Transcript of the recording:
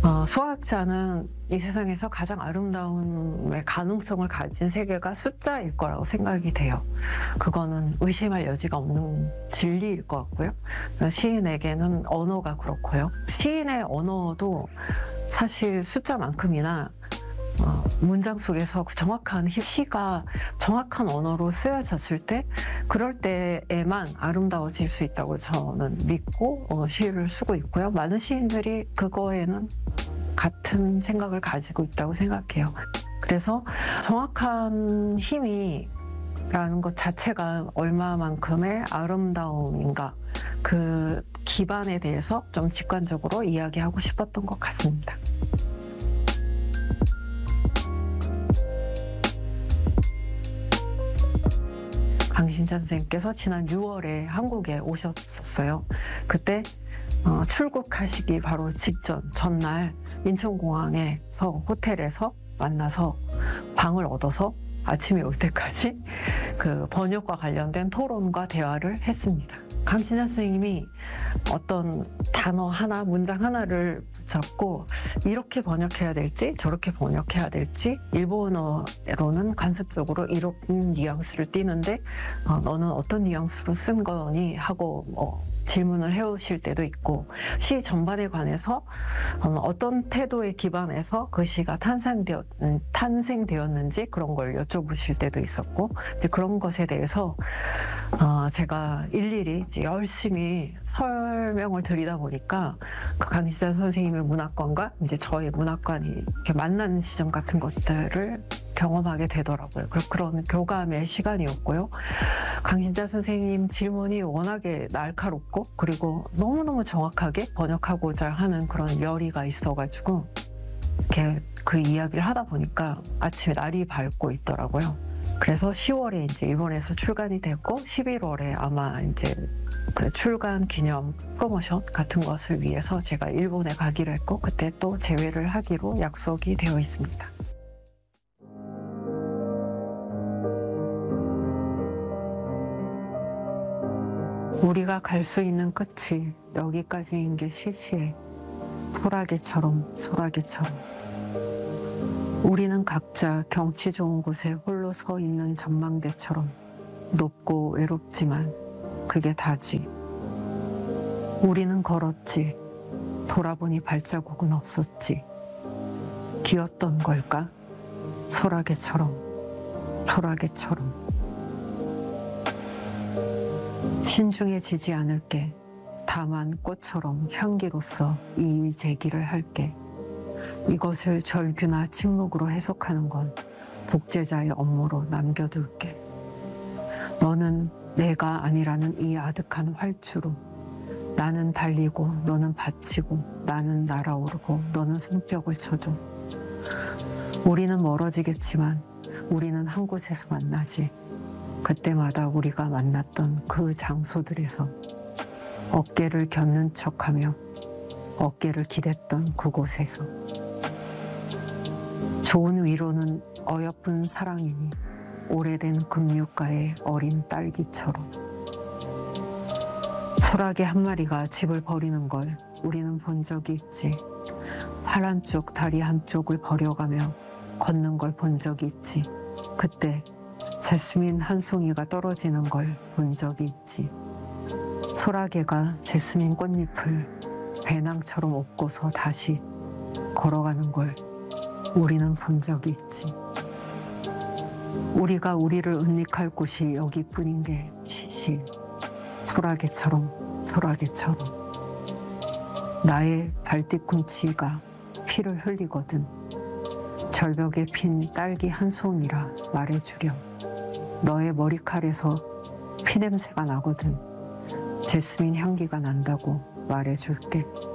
수학자는 이 세상에서 가장 아름다운 가능성을 가진 세계가 숫자일 거라고 생각이 돼요. 그거는 의심할 여지가 없는 진리일 것 같고요. 시인에게는 언어가 그렇고요. 시인의 언어도 사실 숫자만큼이나 문장 속에서 정확한 시가 정확한 언어로 쓰여졌을 때 그럴 때에만 아름다워질 수 있다고 저는 믿고 시를 쓰고 있고요. 많은 시인들이 그거에는 같은 생각을 가지고 있다고 생각해요. 그래서 정확한 힘이라는 것 자체가 얼마만큼의 아름다움인가 그 기반에 대해서 좀 직관적으로 이야기하고 싶었던 것 같습니다. 강신자 선생님께서 지난 6월에 한국에 오셨었어요. 그때 출국하시기 바로 직전 전날 인천공항에서 호텔에서 만나서 방을 얻어서 아침에 올 때까지 그 번역과 관련된 토론과 대화를 했습니다. 강신자 선생님이 어떤 단어 하나, 문장 하나를 붙잡고 이렇게 번역해야 될지 저렇게 번역해야 될지 일본어로는 관습적으로 이런 뉘앙스를 띠는데 너는 어떤 뉘앙스로 쓴 거니? 하고 질문을 해오실 때도 있고 시 전반에 관해서 어떤 태도에 기반해서 그 시가 탄생되었는지 그런 걸 여쭤보실 때도 있었고 이제 그런 것에 대해서 제가 일일이 이제 열심히 설명을 드리다 보니까 그 강신자 선생님의 문학관과 이제 저의 문학관이 이렇게 만나는 시점 같은 것들을 경험하게 되더라고요. 그런 교감의 시간이었고요. 강신자 선생님 질문이 워낙에 날카롭고 그리고 너무너무 정확하게 번역하고자 하는 그런 열의가 있어가지고 이렇게 그 이야기를 하다 보니까 아침에 날이 밝고 있더라고요. 그래서 10월에 이제 일본에서 출간이 됐고 11월에 아마 이제 그 출간 기념 프로모션 같은 것을 위해서 제가 일본에 가기로 했고 그때 또 재회를 하기로 약속이 되어 있습니다. 우리가 갈 수 있는 끝이 여기까지인 게 시시해. 소라게처럼. 우리는 각자 경치 좋은 곳에 홀로 서 있는 전망대처럼 높고 외롭지만 그게 다지. 우리는 걸었지. 돌아보니 발자국은 없었지. 기었던 걸까? 소라게처럼. 신중해지지 않을게. 다만 꽃처럼 향기로서 이 제기를 할게. 이것을 절규나 침묵으로 해석하는 건 독재자의 업무로 남겨둘게. 너는 내가 아니라는 이 아득한 활주로. 나는 달리고 너는 받치고 나는 날아오르고 너는 손뼉을 쳐줘. 우리는 멀어지겠지만 우리는 한 곳에서 만나지. 그때마다 우리가 만났던 그 장소들에서 어깨를 겨눈 척하며 어깨를 기댔던 그곳에서 좋은 위로는 어여쁜 사랑이니 오래된 금육가의 어린 딸기처럼. 소라게 한 마리가 집을 버리는 걸 우리는 본 적이 있지. 팔 한쪽 다리 한쪽을 버려가며 걷는 걸 본 적이 있지. 그때 제스민 한 송이가 떨어지는 걸 본 적이 있지. 소라게가 제스민 꽃잎을 배낭처럼 업고서 다시 걸어가는 걸 우리는 본 적이 있지. 우리가 우리를 은닉할 곳이 여기뿐인 게 시시. 소라게처럼. 나의 발뒤꿈치가 피를 흘리거든 절벽에 핀 딸기 한 송이라 말해주렴. 너의 머리칼에서 피냄새가 나거든 제스민 향기가 난다고 말해줄게.